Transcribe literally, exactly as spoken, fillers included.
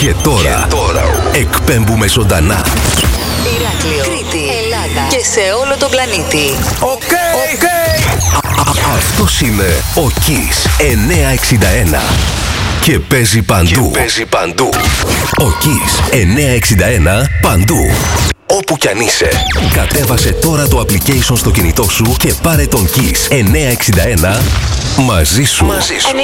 Και τώρα, και τώρα εκπέμπουμε ζωντανά. Ηράκλειο, Κρήτη, Ελλάδα και σε όλο τον πλανήτη. Οκ, οκ. Αυτός είναι ο Kiss εννιακόσια εξήντα ένα. Και παίζει παντού. Και παίζει παντού. Ο Kiss εννιακόσια εξήντα ένα παντού. Όπου κι αν είσαι. Κατέβασε τώρα το application στο κινητό σου και πάρε τον Kiss εννιακόσια εξήντα ένα μαζί σου. Μαζί σου.